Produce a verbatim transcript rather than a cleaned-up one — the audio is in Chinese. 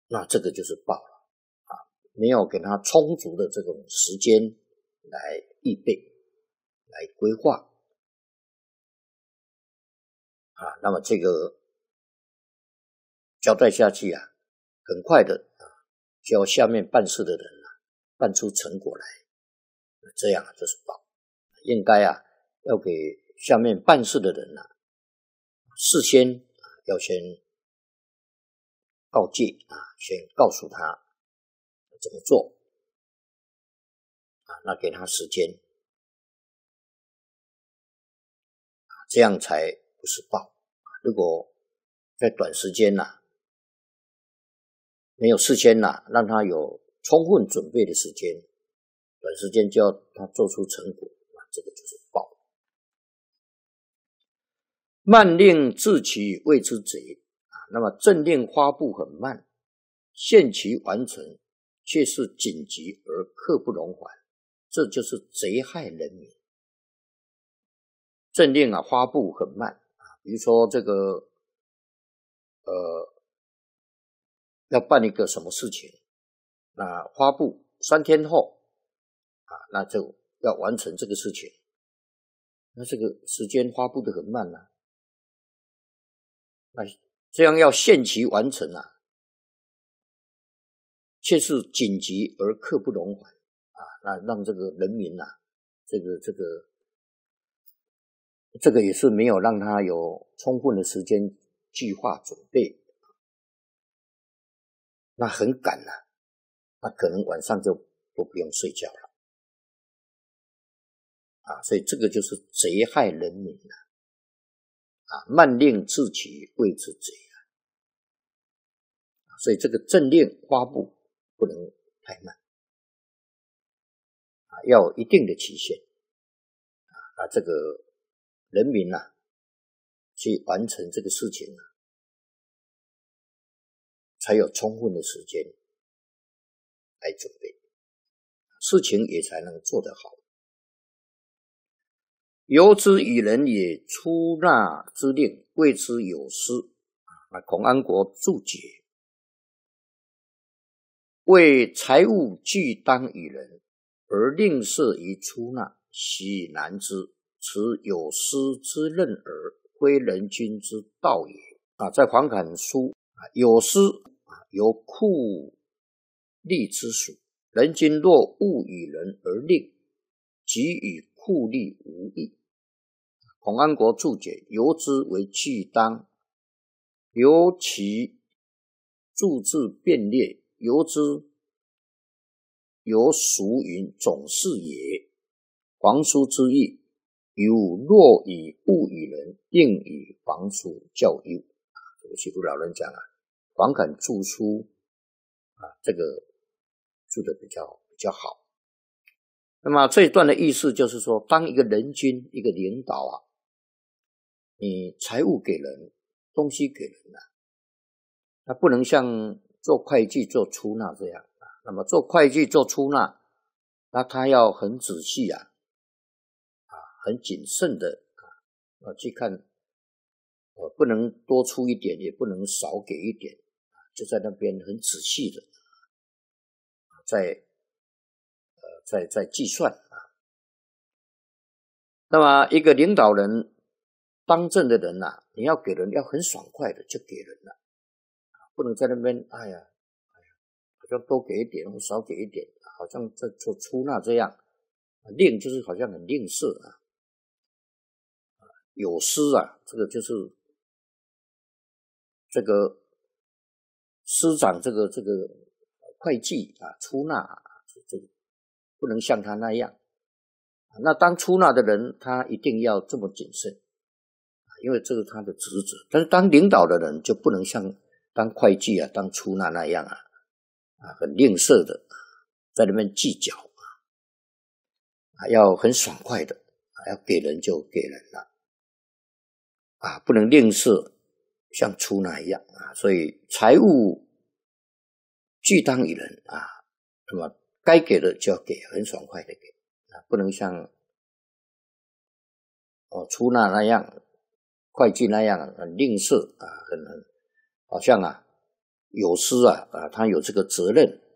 那这个就是报了啊，没有给他充足的这种时间来预备、来规划啊，那么这个交代下去啊，很快的啊，就要下面办事的人啊办出成果来，这样就是报。应该啊，要给下面办事的人啊，事先啊要先告诫啊，先告诉他怎么做啊，那给他时间啊，这样才不是报。如果在短时间呐、啊，没有事先呐、啊，让他有充分准备的时间，短时间就要他做出成果，那这个就是报。慢令治其谓之贼啊，那么政令发布很慢，限期完成，却是紧急而刻不容缓，这就是贼害人民。政令啊发布很慢啊，比如说这个呃要办一个什么事情，那发布三天后啊，那就要完成这个事情，那这个时间发布的很慢啊，那这样要限期完成啊，却是紧急而刻不容缓啊，那让这个人民啊，这个这个这个也是没有让他有充分的时间计划准备，那很赶啊，那可能晚上就都不用睡觉了啊，所以这个就是贼害人民啊，啊，慢令治其谓之贼啊，所以这个政令发布不能太慢啊，要有一定的期限啊，那这个人民啊去完成这个事情啊，才有充分的时间来准备，事情也才能做得好。由之与人也，出纳之令谓之有司。那孔安国注解：为财物俱当与人，而吝啬于出纳，喜难之。此有司之任耳，非人君之道也。啊，在黄侃书啊，有司啊，有库吏之属。人君若误与人而令，即与库吏无异。孔安国注解：由之为俱当，由其注字变列，由之由俗云总是也。皇叔之意，犹若以物与人，应以皇叔教育。这个许多老人讲啊，黄侃注书啊，这个注的比较比较好。那么这一段的意思就是说，当一个人君，一个领导啊，你财物给人，东西给人啊，那不能像做会计做出纳这样啊。那么做会计做出纳，那他要很仔细啊，啊，很谨慎的啊，去看，呃，不能多出一点，也不能少给一点，就在那边很仔细的，在呃，在在计算啊。那么一个领导人当政的人啊，你要给人要很爽快的就给人了，不能在那边哎呀哎呀，好像多给一点或少给一点，好像在做出纳这样，吝就是好像很吝啬啊。有司啊，这个就是这个司长这个这个会计啊，出纳啊，这个不能像他那样。那当出纳的人，他一定要这么谨慎，因为这是他的职责。但是当领导的人就不能像当会计啊、当出纳那样啊，啊，很吝啬的在那边计较啊，要很爽快的啊，要给人就给人了啊，不能吝啬像出纳一样啊。所以财物俱当与人啊，那么该给的就要给，很爽快的给。不能像哦出纳那样，会计那样很吝啬啊，很很好像啊有师啊啊，他有这个责任